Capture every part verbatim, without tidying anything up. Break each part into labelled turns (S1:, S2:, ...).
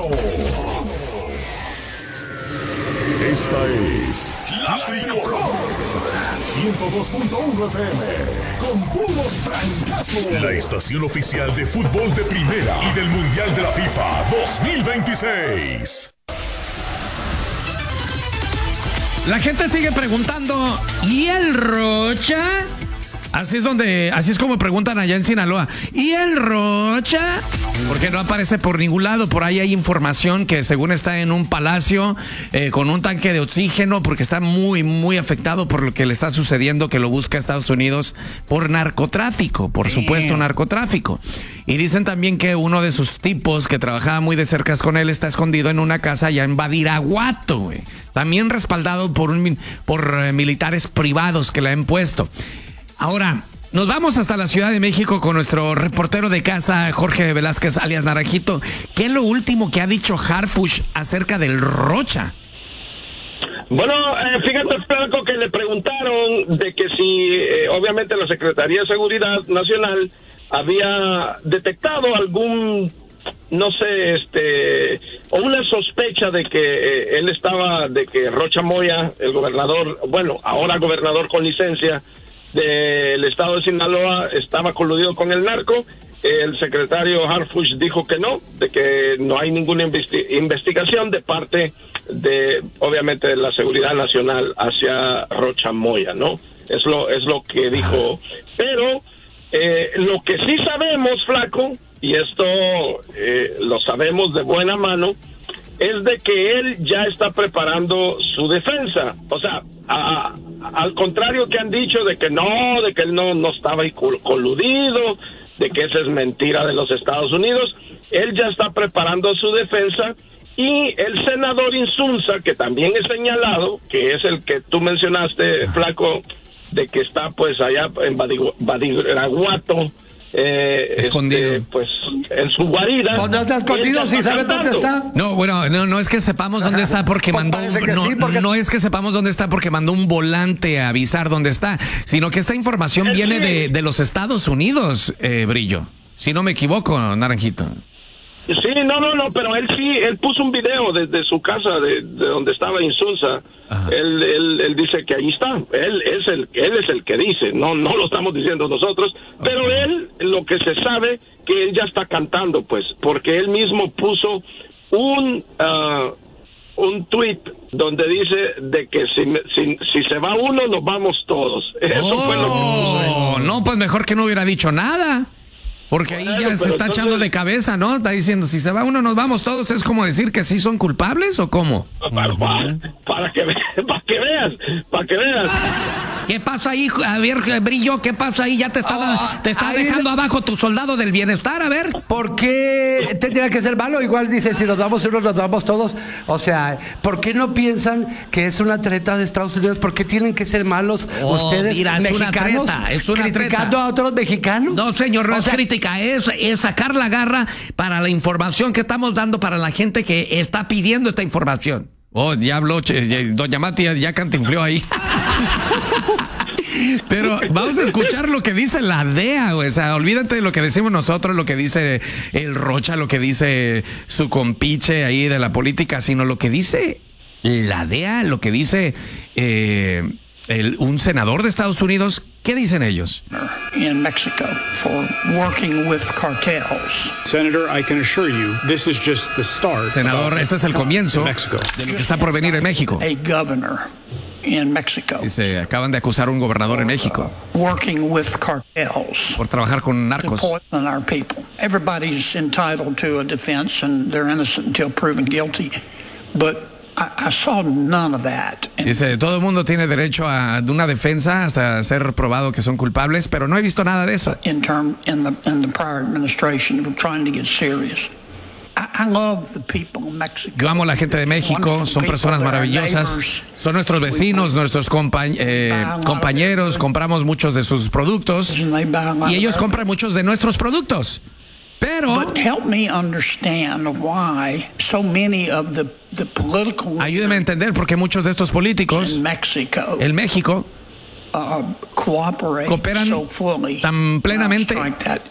S1: Latino. Esta es La Tricolor ciento dos punto uno F M con puros francazos. La estación oficial de fútbol de primera y del Mundial de la FIFA dos mil veintiséis.
S2: La gente sigue preguntando, ¿y el Rocha? Así es donde, así es como preguntan allá en Sinaloa. ¿Y el Rocha? Porque no aparece por ningún lado. Por ahí hay información que según está en un palacio eh, con un tanque de oxígeno porque está muy, muy afectado por lo que le está sucediendo, que lo busca Estados Unidos por narcotráfico, por supuesto narcotráfico. Y dicen también que uno de sus tipos que trabajaba muy de cerca con él está escondido en una casa allá en Badiraguato, güey. También respaldado por, un, por eh, militares privados que le han puesto. Ahora, nos vamos hasta la Ciudad de México con nuestro reportero de casa, Jorge Velázquez, alias Naranjito. ¿Qué es lo último que ha dicho Harfuch acerca del Rocha?
S3: Bueno, eh, fíjate, Franco, que le preguntaron de que si, eh, obviamente, la Secretaría de Seguridad Nacional había detectado algún, no sé, este, o una sospecha de que eh, él estaba, de que Rocha Moya, el gobernador, bueno, ahora gobernador con licencia del estado de Sinaloa, estaba coludido con el narco. El secretario Harfuch dijo que no, de que no hay ninguna investi- investigación de parte de, obviamente, de la seguridad nacional hacia Rocha Moya, ¿no? Es lo, es lo que dijo. Pero eh, lo que sí sabemos, Flaco, y esto eh, lo sabemos de buena mano, es de que él ya está preparando su defensa. O sea, a, a, al contrario que han dicho de que no, de que él no, no estaba ahí coludido, de que esa es mentira de los Estados Unidos, él ya está preparando su defensa. Y el senador Insunza, que también es señalado, que es el que tú mencionaste, Flaco, de que está pues allá en Badiraguato, Eh,
S2: escondido,
S3: este, pues en su guarida.
S4: ¿Dónde está escondido? ¿Sí sabe dónde está?
S2: No, bueno, no, no es que sepamos dónde está porque
S4: Pues
S2: mandó
S4: parece que
S2: no,
S4: sí, porque-
S2: no es que sepamos dónde está porque mandó un volante a avisar dónde está, sino que esta información
S3: Eh,
S2: viene
S3: sí.
S2: de, de los Estados Unidos, eh, Brillo. Si no me equivoco, Naranjito.
S3: Sí, no, no, no, pero él sí, él puso un video desde su casa, de, de donde estaba Insunza. Él, él, él dice que ahí está. Él es el, él es el que dice, no, no lo estamos diciendo nosotros. Pero
S2: Okay.
S3: él, lo que se sabe, que él ya está cantando, pues, porque él mismo puso un, uh, un tweet donde dice de que si, si, si se va uno, nos vamos todos. Eso
S2: oh,
S3: fue lo que puso él.
S2: no, pues mejor que no hubiera dicho nada. Porque ahí
S3: Bueno,
S2: ya se
S3: pero
S2: está
S3: entonces-
S2: echando de cabeza, ¿no? Está diciendo, si se va uno, nos vamos todos. ¿Es como decir que sí son culpables o cómo?
S3: Para, para, para que, ve- para que veas, para que veas.
S2: ¿Qué pasa ahí? A ver, Brillo, ¿qué pasa ahí? Ya te está,
S4: Ah,
S2: te está
S4: ahí-
S2: dejando abajo tu soldado del bienestar, a ver.
S4: ¿Por qué tendría que ser malo? Igual dice, si nos vamos unos, nos vamos todos. O sea, ¿por qué no piensan que es una treta de Estados Unidos? ¿Por qué tienen que ser malos
S2: Oh,
S4: ustedes,
S2: mira, es una
S4: mexicanos,
S2: treta, es una
S4: criticando
S2: treta.
S4: a otros mexicanos?
S2: No, señor, no
S4: O
S2: es
S4: sea,
S2: crítica, es, es sacar la garra para la información que estamos dando para la gente que está pidiendo esta información. Oh, ya habló, che, ya- doña Mati ya, ya cantinfleó ahí. Pero vamos a escuchar lo que dice la D E A, güey. O sea, olvídate de lo que decimos nosotros, lo que dice el Rocha, lo que dice su compiche ahí de la política, sino lo que dice la D E A, lo que dice eh, el, un senador de Estados Unidos. ¿Qué dicen ellos?
S5: In Mexico for working with cartels.
S6: Senator, I can assure you, this is just the start.
S2: Senador, este es el comienzo
S6: In Mexico.
S2: de lo que está por venir en México.
S5: A governor in Mexico
S2: Dice, acaban de acusar a un gobernador en México
S5: working with cartels
S2: por trabajar con
S5: to
S2: narcos.
S5: poison our people. Everybody's entitled to a defense and they're innocent until proven guilty. But I, I saw none of that. And
S2: Dice, todo el mundo tiene derecho a una defensa hasta ser probado que son culpables, pero no he visto nada de eso.
S5: in term in the in the prior administration were trying to get serious. I, I love the people of Mexico.
S2: Yo amo a la gente de México,
S5: Wonderful
S2: son
S5: people.
S2: personas
S5: They're our
S2: maravillosas,
S5: neighbors.
S2: son nuestros vecinos, nuestros compa- eh, compañeros, compramos muchos de sus productos
S5: And they buy a lot
S2: y ellos
S5: of-
S2: compran muchos de nuestros productos. Pero
S5: But help me understand why so many of the, the political
S2: ayúdeme a entender por qué muchos de estos políticos
S5: in Mexico
S2: en México
S5: uh, cooperate
S2: cooperan
S5: so fully
S2: tan plenamente
S5: around strike that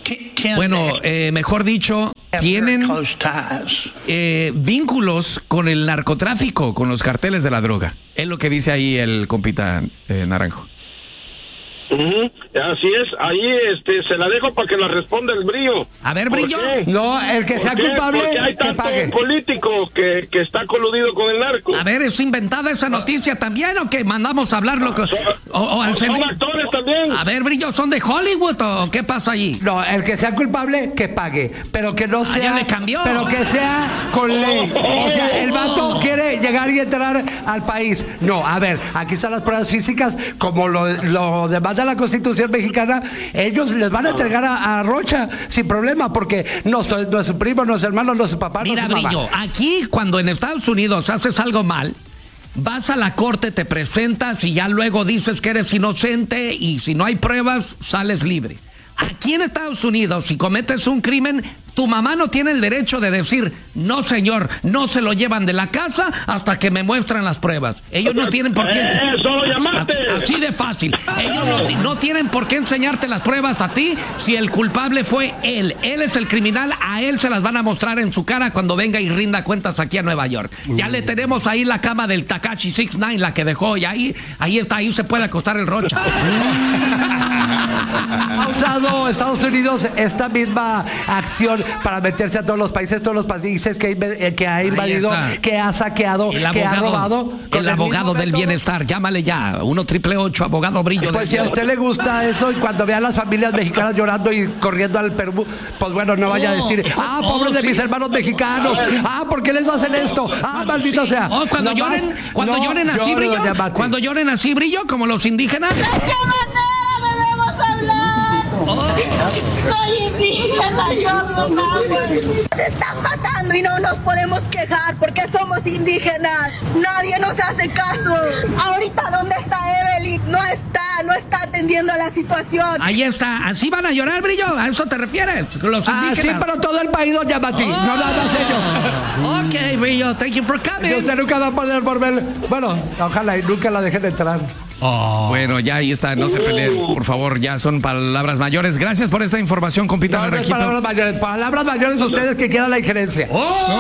S2: bueno, eh, mejor dicho, tienen eh, vínculos con el narcotráfico, con los carteles de la droga. Es lo que dice ahí el compita eh, Naranjo.
S3: Uh-huh. Así es, ahí este, se la dejo para que la responda el Brillo.
S2: A ver, Brillo.
S4: No, el que sea culpable,
S3: porque hay tanto
S4: que pague.
S3: político que, que está coludido con el narco.
S2: A ver, ¿es inventada esa noticia también o que mandamos a hablar lo que...
S3: Son,
S2: o, o al
S3: son
S2: sen...
S3: actores también.
S2: A ver, Brillo, ¿son de Hollywood o qué pasa allí?
S4: No, el que sea culpable, que pague. Pero que no sea...
S2: Ah, ya le cambió.
S4: Pero que sea con ley. O sea, el vato quiere llegar y entrar al país. No, a ver, aquí están las pruebas físicas, como lo, lo demanda la Constitución mexicana. Ellos les van a entregar a, a Rocha sin problema, porque no, soy, no es su primo, no es su hermano, no es su papá,
S2: Mira,
S4: no es su
S2: Brillo,
S4: mamá.
S2: aquí cuando en Estados Unidos haces algo mal, vas a la corte, te presentas y ya luego dices que eres inocente y si no hay pruebas, sales libre. Aquí en Estados Unidos, si cometes un crimen, tu mamá no tiene el derecho de decir, no señor, no se lo llevan de la casa hasta que me muestran las pruebas. Ellos no tienen por qué...
S3: Eh, eso lo llamaste.
S2: Así de fácil. Ellos no, no tienen por qué enseñarte las pruebas a ti si el culpable fue él. Él es el criminal, a él se las van a mostrar en su cara cuando venga y rinda cuentas aquí a Nueva York. Ya le tenemos ahí la cama del Takashi sesenta y nueve, la que dejó, y ahí, ahí está, ahí se puede acostar el Rocha.
S4: Ha usado Estados Unidos esta misma acción para meterse a todos los países, todos los países que, eh, que ha invadido, que ha saqueado,
S2: el
S4: que
S2: abogado,
S4: ha robado.
S2: El abogado del bienestar, llámale ya, uno triple ocho, abogado Brillo.
S4: Pues si a usted le gusta eso y cuando vea a las familias mexicanas llorando y corriendo al Perú, pues bueno, no vaya
S2: oh,
S4: a decir, ah,
S2: oh,
S4: pobres
S2: oh,
S4: de
S2: sí.
S4: mis hermanos mexicanos, ah, ¿por qué les hacen esto? Ah, maldito
S2: sí.
S4: sea.
S2: Oh, cuando
S4: no
S2: lloren,
S4: más,
S2: cuando
S4: no
S2: lloren así,
S4: llore,
S2: Brillo, cuando lloren así, Brillo, como los indígenas.
S7: ¿De qué manera debemos hablar?
S2: Oh.
S7: Soy indígena, yo no mames.
S8: Se están matando y no nos podemos quejar porque somos indígenas. Nadie nos hace caso. Ahorita, ¿dónde está Evelyn? No está, no está atendiendo a la situación.
S2: Ahí está, así van a llorar, Brillo, ¿a eso te refieres? Los
S4: Ah,
S2: indígenas.
S4: sí, pero todo el país los llama a ti,
S2: Oh.
S4: no nada más ellos.
S2: Ok, Brillo, thank you for coming.
S4: Y usted nunca va a poder volver. Bueno, ojalá y nunca la dejen entrar.
S2: Oh. Bueno, ya ahí está, no se peleen, por favor, ya son palabras mayores. Gracias por esta información, compita
S4: No, no es
S2: Naranjito.
S4: palabras mayores, palabras mayores ustedes que quieran la injerencia.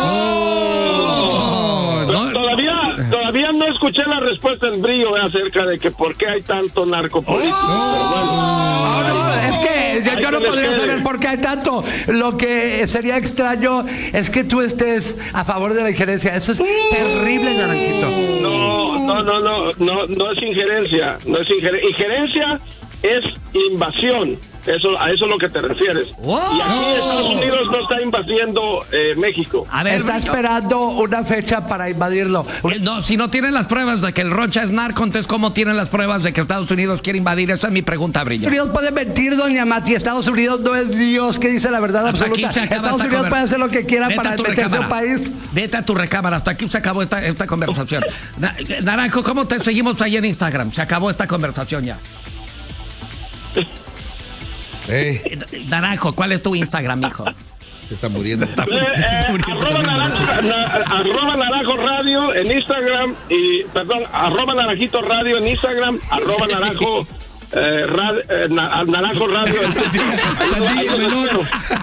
S2: ¡Oh!
S3: No,
S2: No.
S3: todavía, todavía no escuché la respuesta del Brillo eh, acerca de que por qué hay tanto narcopolítico. Pero bueno.
S4: No, no, es que yo, yo no
S3: Ahí que
S4: podría
S3: les quede.
S4: saber por qué hay tanto. Lo que sería extraño es que tú estés a favor de la injerencia. Eso es terrible, Naranjito.
S3: No, no, no, no, no, no es injerencia, no es injerencia. Injerencia es invasión. Eso, a eso es lo que te refieres.
S2: ¡Oh!
S3: Y aquí Estados Unidos no está invadiendo eh, México.
S2: A ver,
S4: Está
S2: Brillo.
S4: esperando una fecha para invadirlo.
S2: Eh, No, si no tienen las pruebas de que el Rocha es narco, entonces ¿cómo tienen las pruebas de que Estados Unidos quiere invadir? Esa es mi pregunta, Brillo.
S4: Estados Unidos puede mentir, doña Mati. Estados Unidos no es Dios que dice la verdad
S2: Hasta aquí
S4: absoluta.
S2: se acaba
S4: Estados
S2: esta
S4: Unidos
S2: conver-
S4: puede hacer lo que quiera
S2: Vete
S4: para
S2: a tu
S4: meterse a un
S2: recámara.
S4: país.
S2: Vete a tu recámara. Hasta aquí se acabó esta, esta conversación. Na- Naranjo, ¿cómo te seguimos ahí en Instagram? Se acabó esta conversación ya.
S9: Ey,
S2: Eh, Naranjo, ¿cuál es tu Instagram, hijo?
S9: se está muriendo.
S3: Eh, eh, arroba, naranjo, na- arroba Naranjo Radio en Instagram y, perdón, arroba Naranjito Radio en Instagram, arroba Naranjo, eh, rad- eh, na- Naranjo Radio en
S9: Sandía menor.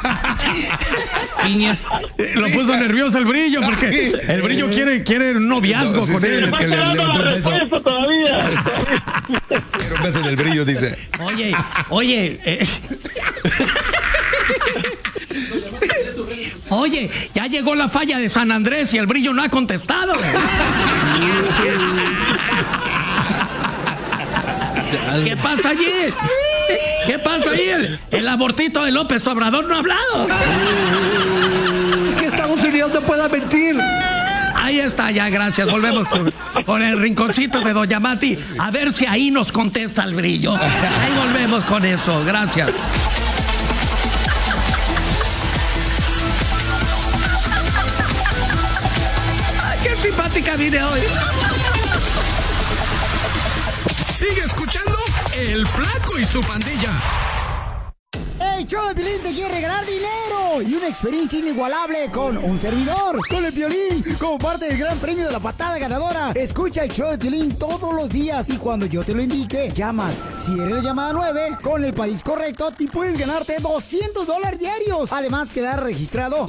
S2: Piña. Eh, Lo puso nervioso el Brillo porque el Brillo quiere, quiere un noviazgo
S9: No, sí,
S2: con
S9: sí,
S2: él.
S9: es que le
S3: Falta
S9: levantó
S3: la
S9: un beso.
S3: respuesta todavía.
S9: Quiero un beso en el Brillo, dice.
S2: Oye, oye. eh. Oye, ya llegó la falla de San Andrés y el Brillo no ha contestado. ¿Qué pasa allí? ¿Qué pasa allí? El, el abortito de López Obrador no ha hablado.
S4: Es que Estados Unidos no puede mentir.
S2: Ahí está, ya, gracias. Volvemos con, con el rinconcito de Doña Mati. A ver si ahí nos contesta el Brillo. Ahí volvemos con eso. Gracias. Ay, qué simpática vine hoy.
S1: Sigue escuchando El Flaco y su pandilla.
S10: Hey, El show de Piolín te quiere regalar dinero y una experiencia inigualable con un servidor, con el Piolín, como parte del gran premio de la patada ganadora. Escucha el show de Piolín todos los días y cuando yo te lo indique, llamas. Si eres la llamada nueve, con el país correcto, te puedes ganarte doscientos dólares diarios. Además, quedar registrado